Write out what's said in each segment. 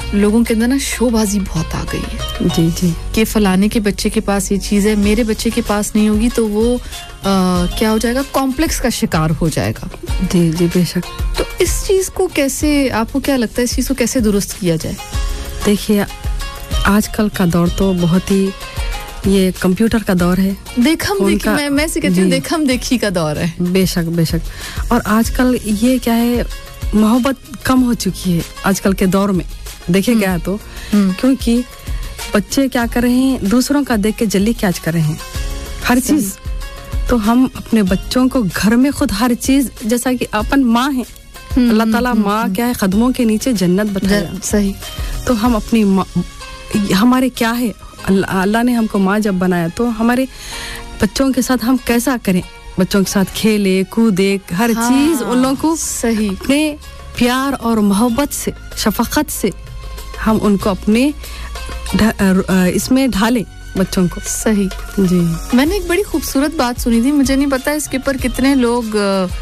लोगों के अंदर ना शोबाजी बहुत आ गई है जी जी कि फलाने के बच्चे के पास ये चीज़ है, मेरे बच्चे के पास नहीं होगी तो वो क्या हो जाएगा, कॉम्प्लेक्स का शिकार हो जाएगा. जी जी बेशक. तो इस चीज़ को कैसे, आपको क्या लगता है इस चीज़ को कैसे दुरुस्त किया जाए? देखिए आजकल का दौर तो बहुत ही ये कंप्यूटर का दौर है. देखम देखी, मैं से कहती हूँ देखम देखी का दौर है. बेशक बेशक. और आजकल ये क्या है, मोहब्बत कम हो चुकी है आजकल के दौर में. देखे गया तो क्योंकि बच्चे क्या कर रहे हैं, दूसरों का देख के जल्दी कैच कर रहे हैं हर चीज. तो हम अपने बच्चों को घर में खुद हर चीज, जैसा कि अपन माँ है, अल्लाह ताला माँ क्या है, कदमों के नीचे जन्नत बताया. सही. तो हम अपनी हमारे क्या है, अल्लाह ने हमको माँ जब बनाया तो हमारे बच्चों के साथ हम कैसा करें, बच्चों के साथ खेले कूदे, हर चीज उन लोगों को सही अपने प्यार और मोहब्बत से, शफकत से हम उनको अपने इसमें ढालें बच्चों को. सही जी. मैंने एक बड़ी खूबसूरत बात सुनी थी, मुझे नहीं पता इसके ऊपर कितने लोग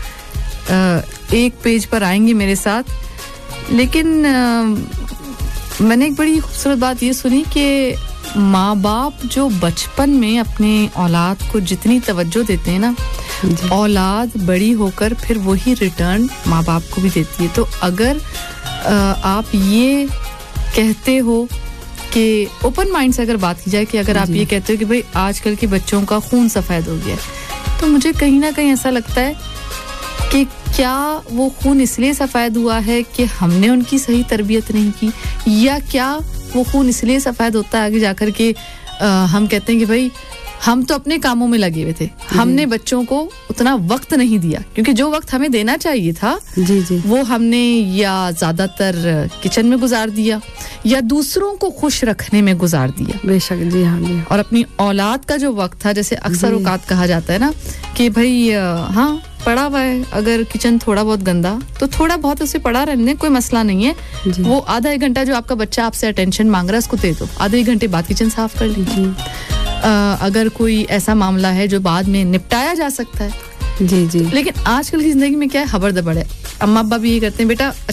एक पेज पर आएंगे मेरे साथ, लेकिन मैंने एक बड़ी खूबसूरत बात ये सुनी कि माँ बाप जो बचपन में अपने औलाद को जितनी तवज्जो देते हैं ना, औलाद बड़ी होकर फिर वही रिटर्न माँ बाप को भी देती है. तो अगर आप ये कहते हो कि ओपन माइंड से अगर बात की जाए कि अगर आप ये कहते हो कि भाई आजकल के बच्चों का खून सफ़ेद हो गया, तो मुझे कहीं ना कहीं ऐसा लगता है कि क्या वो खून इसलिए सफ़ेद हुआ है कि हमने उनकी सही तरबियत नहीं की, या क्या वो खून इसलिए सफ़ेद होता है आगे जाकर के हम कहते हैं कि भाई हम तो अपने कामों में लगे हुए थे, हमने बच्चों को उतना वक्त नहीं दिया, क्योंकि जो वक्त हमें देना चाहिए था जी जी वो हमने या ज़्यादातर किचन में गुजार दिया या दूसरों को खुश रखने में गुजार दिया. बेशक. जी हाँ जी. और अपनी औलाद का जो वक्त था, जैसे अक्सर औकात कहा जाता है ना कि भाई हाँ पड़ा हुआ है, अगर किचन थोड़ा बहुत गंदा तो थोड़ा बहुत उसे पड़ा रहने, कोई मसला नहीं है. वो आधा एक घंटा जो आपका बच्चा आपसे अटेंशन मांग रहा है उसको दे दो, आधे एक घंटे बाद किचन साफ कर लीजिए. अगर कोई ऐसा मामला है जो बाद में निपटाया जा सकता है. जी जी. लेकिन आजकल की जिंदगी में क्या है, हबड़ दबड़ है. अम्मा अब्बा भी ये करते हैं, बेटा